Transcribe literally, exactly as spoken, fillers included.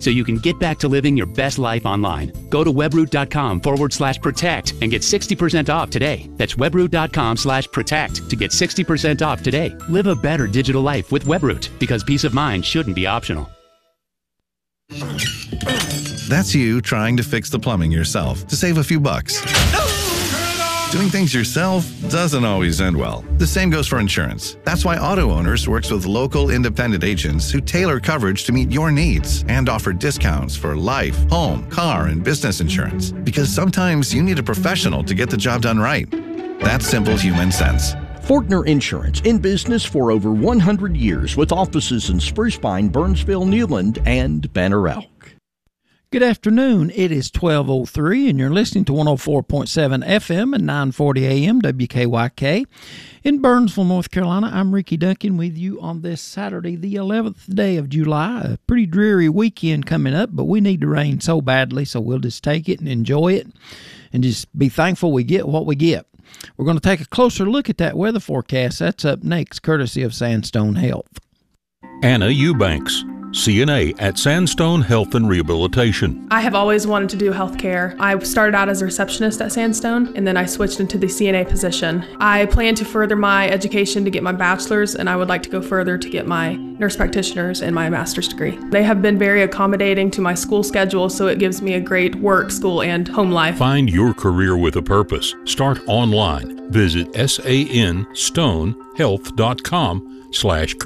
so you can get back to living your best life online. Go to webroot.com forward slash protect and get sixty percent off today. That's webroot.com slash protect to get sixty percent off today. Live a better digital life with Webroot, because peace of mind shouldn't be optional. That's you trying to fix the plumbing yourself to save a few bucks. Doing things yourself doesn't always end well. The same goes for insurance. That's why Auto Owners works with local independent agents who tailor coverage to meet your needs and offer discounts for life, home, car, and business insurance. Because sometimes you need a professional to get the job done right. That's simple human sense. Fortner Insurance, in business for over one hundred years with offices in Spruce Pine, Burnsville, Newland, and Banner Elk. Good afternoon. It is twelve oh three, and you're listening to one oh four point seven F M and nine forty A M W K Y K. In Burnsville, North Carolina, I'm Ricky Duncan with you on this Saturday, the eleventh day of July. A pretty dreary weekend coming up, but we need the rain so badly, so we'll just take it and enjoy it and just be thankful we get what we get. We're going to take a closer look at that weather forecast. That's up next, courtesy of Sandstone Health. Anna Eubanks, C N A at Sandstone Health and Rehabilitation. I have always wanted to do healthcare. I started out as a receptionist at Sandstone, and then I switched into the C N A position. I plan to further my education to get my bachelor's, and I would like to go further to get my nurse practitioner's and my master's degree. They have been very accommodating to my school schedule, so it gives me a great work, school, and home life. Find your career with a purpose. Start online. Visit sanstonehealth dot com slash